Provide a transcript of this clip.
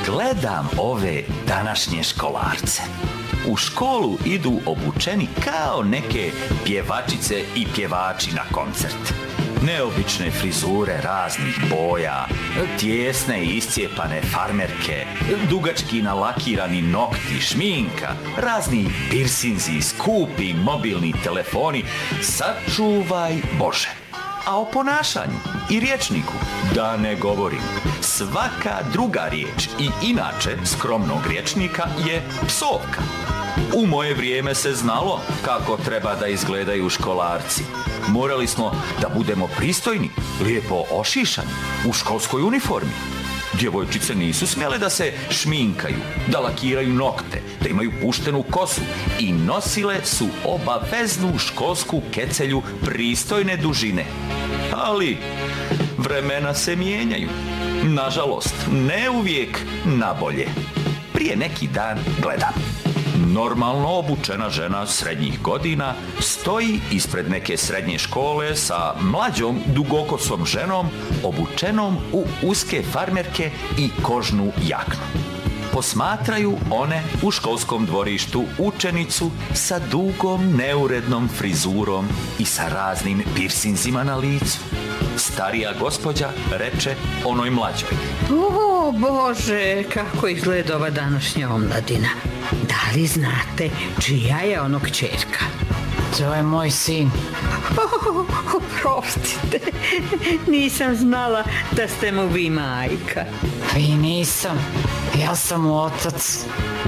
Gledam ove današnje školarce. U školu idu obučeni kao neke pjevačice i pjevači na koncert. Neobične frizure raznih boja, tijesne i iscijepane farmerke, dugački nalakirani nokti, šminka, razni pirsinzi, skupi mobilni telefoni, sačuvaj Bože. A o ponašanju i rječniku da ne govorim. Svaka druga riječ i inače skromnog rječnika je psovka. U moje vrijeme se znalo kako treba da izgledaju školarci. Morali smo da budemo pristojni, lijepo ošišani, u školskoj uniformi. Djevojčice nisu smjele da se šminkaju, da lakiraju nokte, da imaju puštenu kosu i nosile su obaveznu školsku kecelju pristojne dužine. Ali vremena se mijenjaju. Nažalost, ne uvijek na bolje. Prije neki dan gledam. Normalno obučena žena srednjih godina stoji ispred neke srednje škole sa mlađom dugokosom ženom obučenom u uske farmerke i kožnu jaknu. Posmatraju one u školskom dvorištu učenicu sa dugom neurednom frizurom i sa raznim pirsinzima na licu. Starija gospođa reče onoj mlađoj: O Bože, kako izgleda ova današnja omladina. Da li znate čija je ono kćerka? To je moj sin. Oprostite, nisam znala da ste mu vi majka. I nisam, ja sam mu otac.